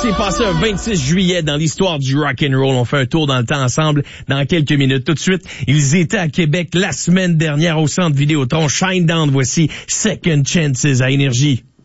s'est passé un 26 juillet dans l'histoire du rock and roll? On fait un tour dans le temps ensemble dans quelques minutes. Tout de suite, ils étaient à Québec la semaine dernière au Centre Vidéotron. Shinedown, voici Second Chances à Énergie.